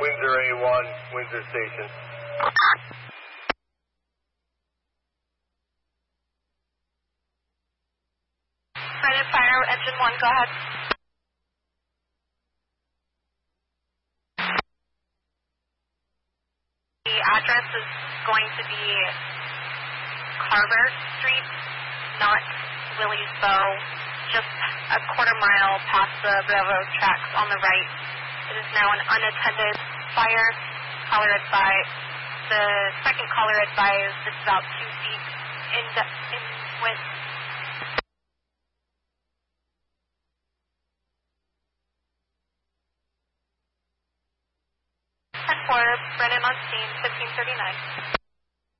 Windsor A1, Windsor Station. Ready to fire, engine 1, go ahead. The address is going to be Carver Street, not Willie's Bow, just a quarter-mile past the railroad tracks on the right. It is now an unattended fire. Caller advised. The second caller advised it's about 2 feet in width.